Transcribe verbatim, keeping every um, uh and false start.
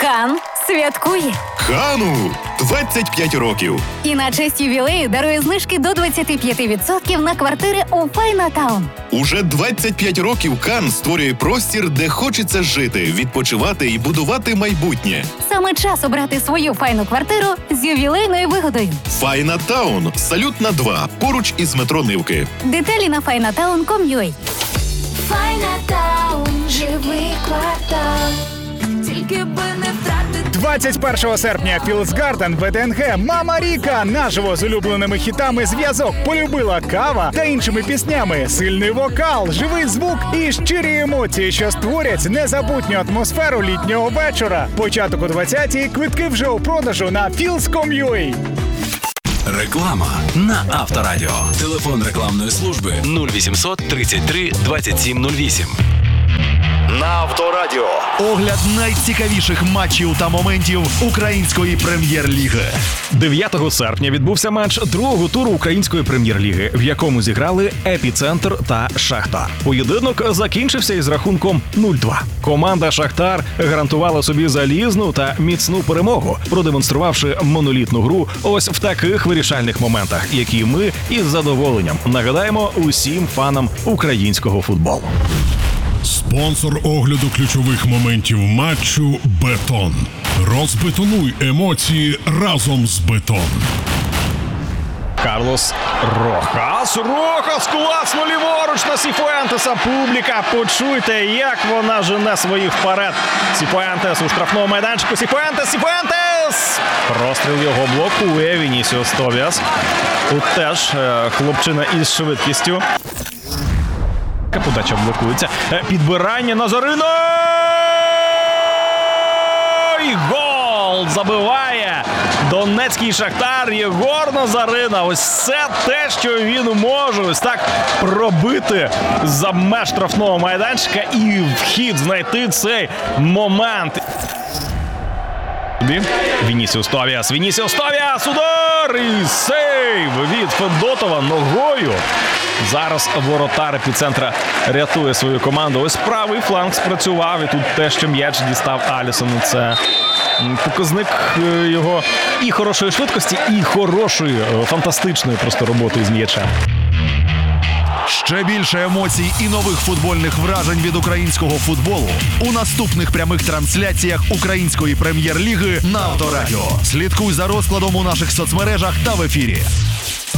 Кан святкує. Хану двадцять п'ять років. І на честь ювілею дарує знижки до двадцять п'ять відсотків на квартири у Файнатаун. Уже двадцять п'ять років Кан створює простір, де хочеться жити, відпочивати і будувати майбутнє. Саме час обрати свою файну квартиру з ювілейною вигодою. Файнатаун. Салютна два. Поруч із метро Нивки. Деталі на файнатаун крапка ком крапка ю а. Файнатаун, живий квартал. Тільки би не втратити. двадцять першого серпня Філдсгарден, Ве Те Ен Ге, Мама Ріка наживо з улюбленими хітами зв'язок, полюбила кава та іншими піснями, сильний вокал, живий звук і щирі емоції, що створять незабутню атмосферу літнього вечора. Початок о двадцятій, квитки вже у продажу на філдс крапка ком крапка ю а. Реклама на Авторадіо. Телефон рекламної служби нуль вісімсот тридцять три двадцять сім нуль вісім. На Авторадіо. Огляд найцікавіших матчів та моментів української прем'єр-ліги. дев'ятого серпня відбувся матч другого туру української прем'єр-ліги, в якому зіграли «Епіцентр» та «Шахтар». Поєдинок закінчився із рахунком нуль два. Команда «Шахтар» гарантувала собі залізну та міцну перемогу, продемонструвавши монолітну гру ось в таких вирішальних моментах, які ми із задоволенням нагадаємо усім фанам українського футболу. Спонсор огляду ключових моментів матчу «Бетон». Розбетонуй емоції разом з «Бетон». Карлос Рохас. Рохас класно ліворуч на Сіфуентеса. Публіка, почуйте, як вона жене своїх вперед. Сіфуентес у штрафному майданчику. Сіфуентес, Сіфуентес! Простріл його блокує Вінісіус Тобіас. Тут теж е, хлопчина із швидкістю. Подача блокується. Підбирання Назарина! І гол! Забиває донецький Шахтар Єгор Назарина. Ось це те, що він може. Ось так пробити за меж штрафного майданчика і вхід знайти цей момент. Вінісіус Тобіас. Вінісіус Тобіас! Удар! І сейв від Федотова ногою. Зараз воротар Епіцентра рятує свою команду. Ось правий фланг спрацював. І тут те, що м'яч дістав Алісону. Це показник його і хорошої швидкості, і хорошої, фантастичної просто роботи з м'ячем. Ще більше емоцій і нових футбольних вражень від українського футболу у наступних прямих трансляціях української прем'єр-ліги на Авторадіо. Слідкуй за розкладом у наших соцмережах та в ефірі.